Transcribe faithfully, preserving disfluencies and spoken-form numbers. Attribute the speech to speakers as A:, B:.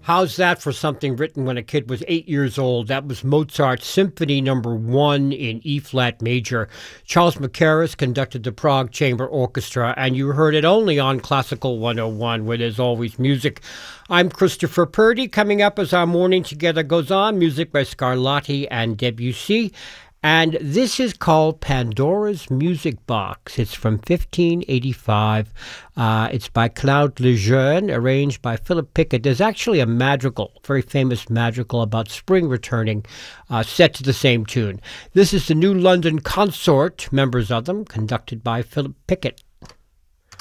A: How's that for something written when a kid was eight years old? That was Mozart's Symphony Number One in E-flat major. Charles Mackerras conducted the Prague Chamber Orchestra, and you heard it only on Classical one oh one, where there's always music. I'm Christopher Purdy. Coming up as our morning together goes on, music by Scarlatti and Debussy. And this is called Pandora's Music Box. It's from fifteen eighty-five. Uh, it's by Claude Lejeune, arranged by Philip Pickett. There's actually a madrigal, very famous madrigal about spring returning, uh, set to the same tune. This is the New London Consort, members of them, conducted by Philip Pickett.